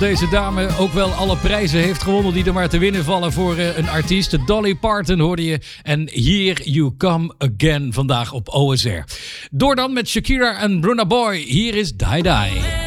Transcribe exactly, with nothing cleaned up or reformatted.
Deze dame ook wel alle prijzen heeft gewonnen die er maar te winnen vallen voor uh, een artiest. Dolly Parton hoorde je. En Here You Come Again vandaag op O S R. Door dan met Shakira en Burna Boy. Hier is Die Die.